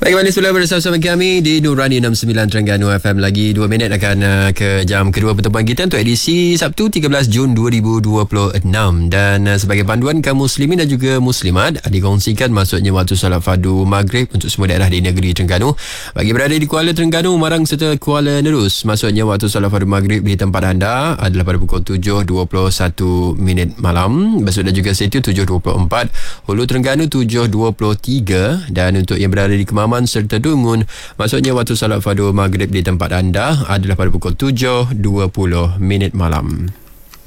Baik, kembali semula bersama kami di Nurani 69 Terengganu FM. Lagi 2 minit akan ke jam kedua pertemuan kita untuk edisi Sabtu 13 Jun 2026. Dan sebagai panduan kaum muslimin dan juga muslimat, dikongsikan masuknya waktu solat fardu maghrib untuk semua daerah di negeri Terengganu. Bagi berada di Kuala Terengganu, Marang serta Kuala Nerus, masuknya waktu solat fardu maghrib di tempat anda adalah pada pukul 7.21 malam. Besok dan juga Setu 7.24, Hulu Terengganu 7.23, dan untuk yang berada di Kemaman serta Dungun, maksudnya waktu salat fardu maghrib di tempat anda adalah pada pukul 7.20 malam.